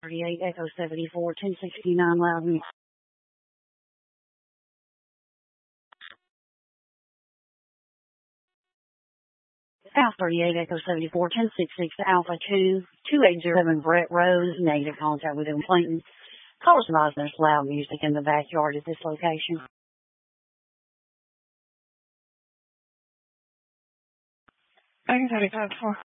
38 Echo 74 1069 Loudon. South 38 Echo 74 1066 Alpha 2 2807 Brett Rose. Negative contact with complainant. Callers advise there's loud music in the backyard at this location. I can 35 4.